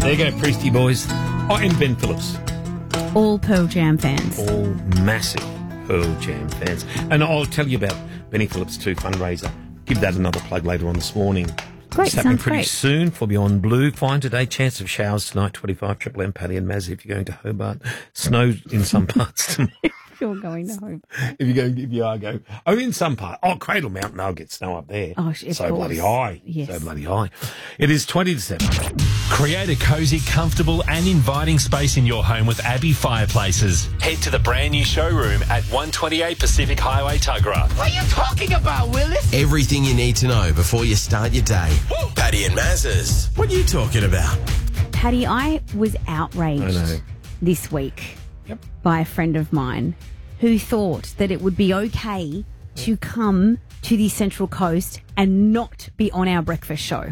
There you go, Priesty boys. Oh, and Ben Phillips. All Pearl Jam fans. All massive Pearl Jam fans. And I'll tell you about Benny Phillips 2 fundraiser. Give that another plug later on this morning. Great, It's happening sounds pretty great. soon for Beyond Blue. Fine today. Chance of showers tonight. 25 Triple M, Paddy and Maz if you're going to Hobart. Snow in some parts tomorrow. You're going to Hobart. If you are going. Oh, in some part. Oh, Cradle Mountain, they'll get snow up there. Oh, of so course. bloody high. Yes. So bloody high. It is 20 to 7. Create a cosy, comfortable and inviting space in your home with Abbey Fireplaces. Head to the brand new showroom at 128 Pacific Highway, Tuggerah. What are you talking about, Willis? Everything you need to know before you start your day. Paddy and Maz's. What are you talking about? Paddy, I was outraged I know. this week Yep. by a friend of mine who thought that it would be okay to come to the Central Coast and not be on our breakfast show.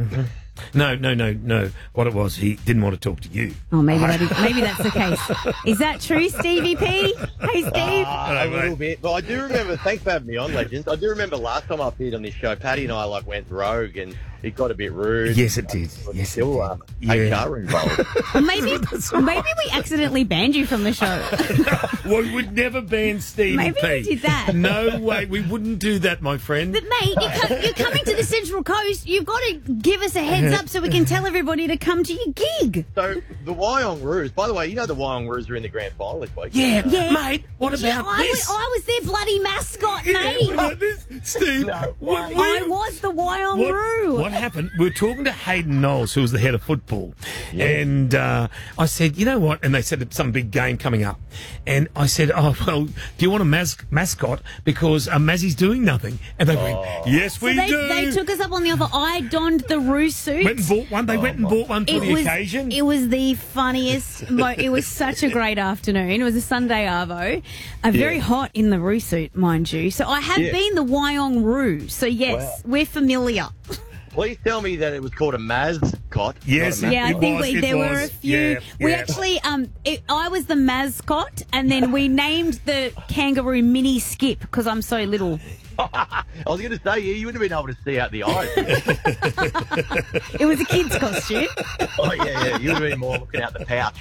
No. What it was, he didn't want to talk to you. Oh, maybe that's the case. Is that true, Stevie P? Hey, Steve. A little bit. But I do remember, thanks for having me on, Legends. I do remember last time I appeared on this show, Paddy and I went rogue and it got a bit rude. Yes, it did. Yes, it Still, did. Yeah. HR involved. Well, maybe we accidentally banned you from the show. We would never ban Stevie Maybe P. we did that. No way. We wouldn't do that, my friend. But, mate, you're coming to the Central Coast. You've got to give us a heads up so we can tell everybody to come to your gig. So, the Wyong Roos, by the way, you know the Wyong Roos are in the grand final this week. Yeah, Yeah. mate. What about this? I was their bloody mascot, Yeah, mate. what about this? Steve, I was the Wyong Roo. What happened? We were talking to Hayden Knowles, who was the head of football, and I said, you know what? And they said it's some big game coming up, and I said, oh well, do you want a mascot because Mazzy's doing nothing? And they went, yes, we do. They took us up on the offer. I donned the Roo suit. Went and bought one. They went and bought one for the occasion. It was the funniest. It was such a great afternoon. It was a Sunday arvo. Very hot in the Roo suit, mind you. So I have been the Wyong Roo. So yes, we're familiar. Please tell me that it was called a mascot. Yes, not a Yeah, I It think was, there were a was. few. Yeah, We yeah. actually, I was the mascot, and then we named the kangaroo Mini Skip because I'm so little. I was going to say, you wouldn't have been able to see out the eyes. It was a kid's costume. Oh, yeah. You would have been more looking out the pouch,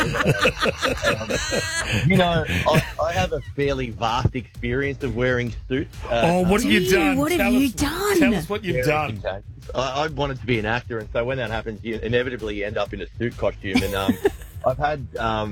I'd say. I have a fairly vast experience of wearing suits. What have you Dude, done? what have Tell you us- done? Tell us what you've done. I wanted to be an actor, and so when that happens, you inevitably end up in a suit costume. And I've had,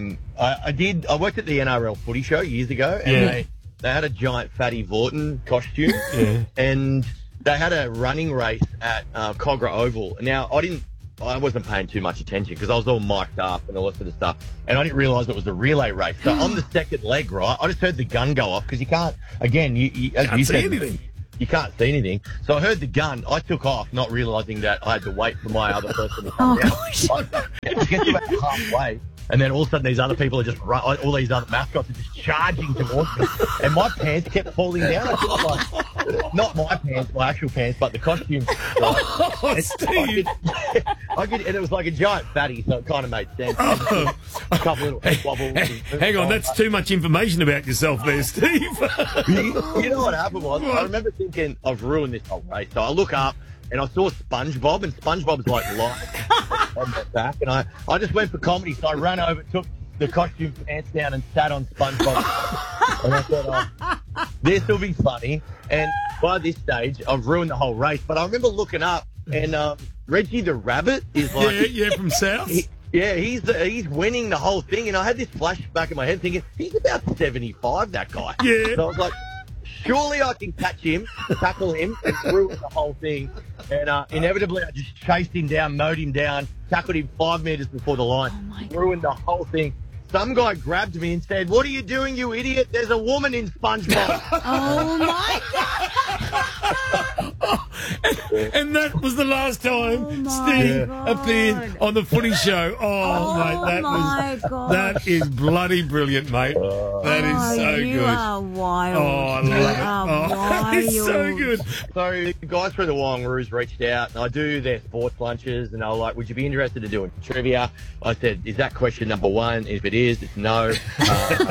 I worked at the NRL footy show years ago, and they had a giant Fatty Vorton costume, and they had a running race at Cogra Oval. Now, I wasn't paying too much attention because I was all mic'd up and all that sort of stuff, and I didn't realise it was a relay race. So on the second leg, right, I just heard the gun go off because you can't, again, you as Can't you see said, anything. You can't see anything. So I heard the gun. I took off, not realising that I had to wait for my other person to come Oh, down. gosh. I get to about halfway, and then all of a sudden these other people are just all these other mascots are just charging towards me, and my pants kept falling down. I was like, not my pants, my actual pants, but the costume. Oh, Steve. And it was like a giant fatty, so it kind of made sense. A couple little head wobbles. Hang on, that's too much information about yourself there, Steve. You know what happened was, I remember thinking, I've ruined this whole race. So I look up and I saw SpongeBob, and SpongeBob's like lying on my back, and I just went for comedy. So I ran over, took the costume pants down, and sat on SpongeBob. And I thought, this will be funny. And by this stage, I've ruined the whole race. But I remember looking up, and Reggie the Rabbit is like, yeah, from South. he's winning the whole thing, and I had this flashback in my head thinking he's about 75, that guy. Yeah. So I was like, surely I can catch him, tackle him, and ruin the whole thing. And inevitably, I just chased him down, mowed him down, tackled him 5 meters before the line, ruined the whole thing. Some guy grabbed me and said, "What are you doing, you idiot? There's a woman in SpongeBob." Oh my God! And that was the last time my Steve God. appeared on the footy show. Mate, my God. that is bloody brilliant, mate. That is so you good. are wild. Oh, I You love it. are It's so wild. good. So the guys through the Wongaroos reached out, and I do their sports lunches, and they were like, "Would you be interested in doing trivia?" I said, "Is that question number one? If it is, it's no."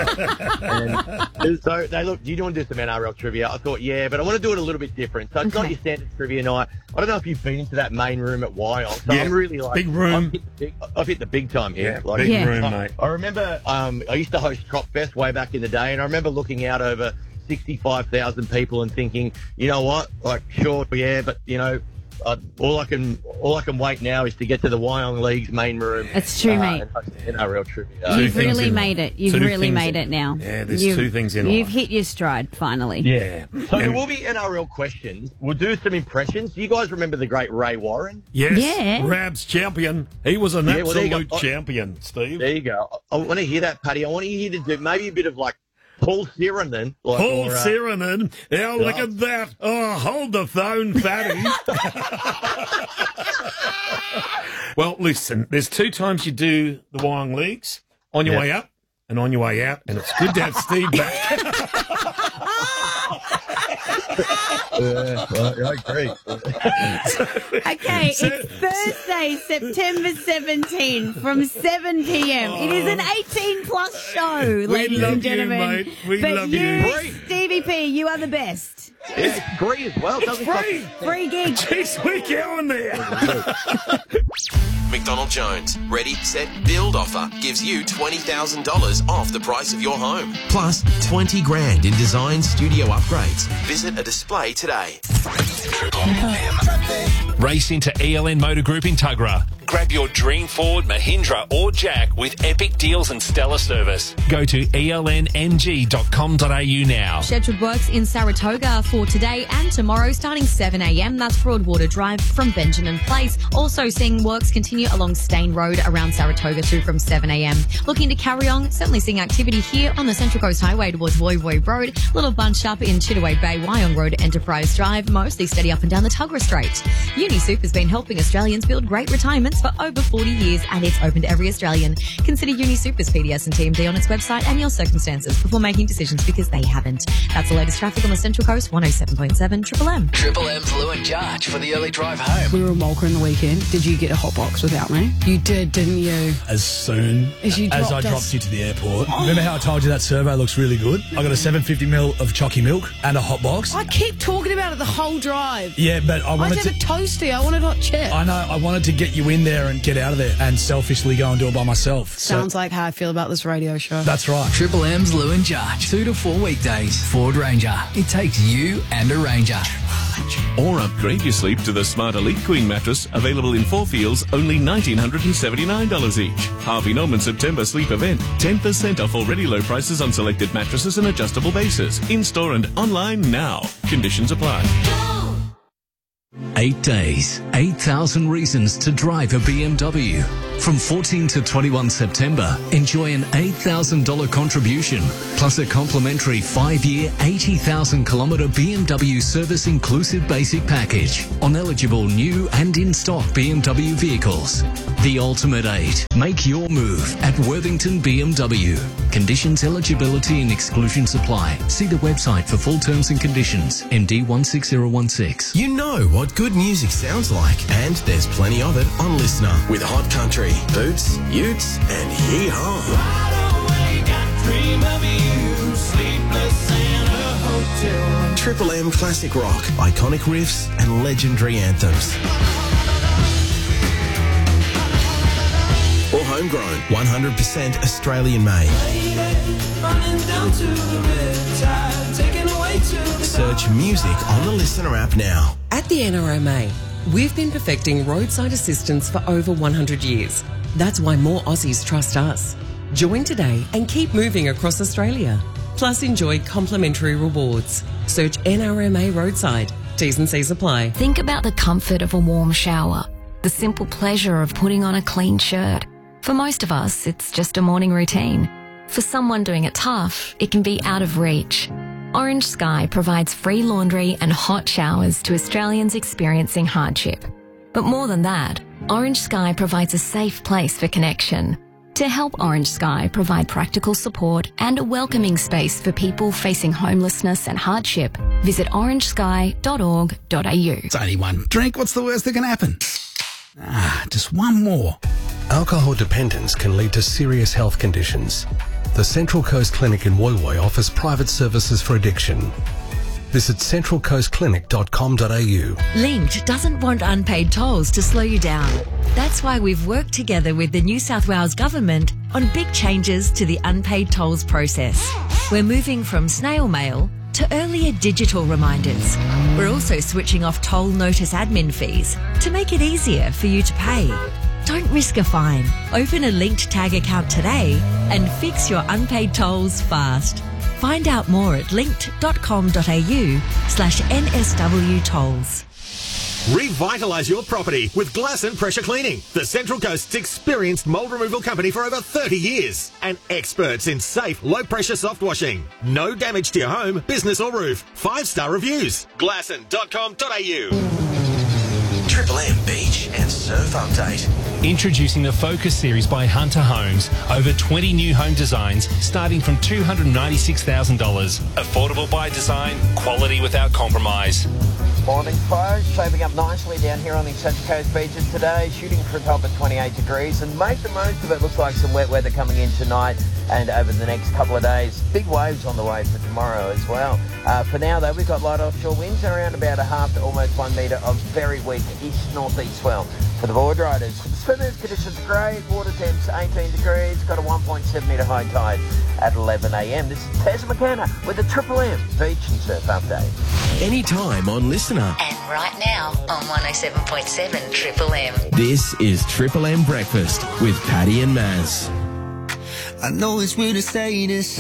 And so they looked, "Do you want to do some NRL trivia?" I thought, "Yeah, but I want to do it a little bit different." So it's not Okay. your standard trivia night. I don't know if you've been into that main room at Wyong. So I'm really like big room. I've hit the big time here. Yeah, big room, mate. I remember I used to host Crop Fest way back in the day, and I remember looking out over 65,000 people and thinking, you know what, like, sure, yeah, but you know, all I can wait now is to get to the Wyong League's main room. That's true, mate. And host NRL trivia. You've really made it. You've really made it now. Yeah, there's two things in You've life. hit your stride, finally. Yeah. So there will be NRL questions. We'll do some impressions. Do you guys remember the great Ray Warren? Yes. Yeah. Rabs champion. He was an Yeah, well, there you absolute go. champion, Steve. There you go. I want to hear that, Paddy. I want to hear you to do maybe a bit of like Paul Sirenen. Like, Paul Sirenen. Oh, look at that. Oh, hold the phone, fatty. Well, listen, there's 2 times you do the Wyong Leagues, on your way up and on your way out, and it's good to have Steve back. I agree. Okay, it's Thursday, September 17th from 7 p.m. It is an 18-plus show, ladies love and gentlemen. you, mate. We but love you, you. Stevie P, you are the best. Yeah, it's free as well. It's free. Free gig. Jeez, we're going there. McDonald Jones Ready, Set, Build offer gives you $20,000 off the price of your home. Plus 20 grand in design studio upgrades. Visit a display today. Race into ELN Motor Group in Tuggerah. Grab your dream Ford, Mahindra or Jack with epic deals and stellar service. Go to elnmg.com.au now. Scheduled works in Saratoga for today and tomorrow starting 7 a.m. That's Broadwater Drive from Benjamin Place. Also seeing works continue along Stain Road around Saratoga too from 7 a.m. Looking to carry on, certainly seeing activity here on the Central Coast Highway towards Woy Woy Road. Little bunch up in Chittaway Bay, Wyong Road, Enterprise Drive. Mostly steady up and down the Tuggerah Strait. UniSuper has been helping Australians build great retirements for over 40 years and it's open to every Australian. Consider UniSuper's PDS and TMD on its website and your circumstances before making decisions because they haven't. That's the latest traffic on the Central Coast, 107.7 Triple M. Triple M's Lou and Jarge for the early drive home. We were in Walker in the weekend. Did you get a hot box without me? You did, didn't you? As soon as I dropped you to the airport. Remember how I told you that survey looks really good? I got a 750ml of chalky milk and a hot box. I keep talking about it the whole drive. Yeah, but I wanted to have a toasty. I wanted hot chip. I know. I wanted to get you in there and get out of there and selfishly go and do it by myself. Sounds like how I feel about this radio show. That's right. Triple M's Lou and Jarge. 2 to 4 weekdays. Ford Ranger. It takes you and a Ranger. Or upgrade your sleep to the Smart Elite Queen mattress, available in 4 feels, only $1,979 each. Harvey Norman September sleep event, 10% off already low prices on selected mattresses and adjustable bases. In-store and online now. Conditions apply. 8 days, 8,000 reasons to drive a BMW. From 14 to 21 September, enjoy an $8,000 contribution, plus a complimentary 5-year, 80,000-kilometre BMW service-inclusive basic package on eligible new and in-stock BMW vehicles. The ultimate 8. Make your move at Worthington BMW. Conditions, eligibility and exclusion supply. See the website for full terms and conditions. MD 16016. You know what good music sounds like, and there's plenty of it on Listener with Hot Country, Boots, Utes, and Hee-Haw. Triple M classic rock, iconic riffs, and legendary anthems. Or homegrown, 100% Australian made. Search music on the Listener app now. At the NRMA, we've been perfecting roadside assistance for over 100 years. That's why more Aussies trust us. Join today and keep moving across Australia. Plus enjoy complimentary rewards. Search NRMA Roadside. T's and C's apply. Think about the comfort of a warm shower, the simple pleasure of putting on a clean shirt. For most of us, it's just a morning routine. For someone doing it tough, it can be out of reach. Orange Sky provides free laundry and hot showers to Australians experiencing hardship. But more than that, Orange Sky provides a safe place for connection. To help Orange Sky provide practical support and a welcoming space for people facing homelessness and hardship, visit orangesky.org.au. It's only one drink. What's the worst that can happen? Just one more. Alcohol dependence can lead to serious health conditions. The Central Coast Clinic in Woy Woy offers private services for addiction. visit centralcoastclinic.com.au. Linked doesn't want unpaid tolls to slow you down. That's why we've worked together with the New South Wales Government on big changes to the unpaid tolls process. We're moving from snail mail to earlier digital reminders. We're also switching off toll notice admin fees to make it easier for you to pay. Don't risk a fine. Open a Linked Tag account today and fix your unpaid tolls fast. Find out more at linked.com.au/NSW tolls. Revitalise your property with Glass and Pressure Cleaning, the Central Coast's experienced mould removal company for over 30 years and experts in safe, low-pressure soft washing. No damage to your home, business or roof. 5-star reviews. Glasson.com.au. Triple M Beach and Surf Update. Introducing the Focus series by Hunter Homes. Over 20 new home designs starting from $296,000. Affordable by design, quality without compromise. Morning, folks. Shaping up nicely down here on the Central Coast beaches today. Shooting for a top of 28 degrees and make the most of it. Looks like some wet weather coming in tonight and over the next couple of days. Big waves on the way for tomorrow as well. For now, though, we've got light offshore winds around about a half to almost 1 metre of very weak east-northeast swell. For the board riders, for the swimmers, conditions are great. Water temps 18 degrees. Got a 1.7 metre high tide at 11 a.m. This is Tez McKenna with the Triple M Beach and Surf Update. Anytime on Listener. And right now on 107.7 Triple M. This is Triple M Breakfast with Paddy and Maz. I know it's weird to say this.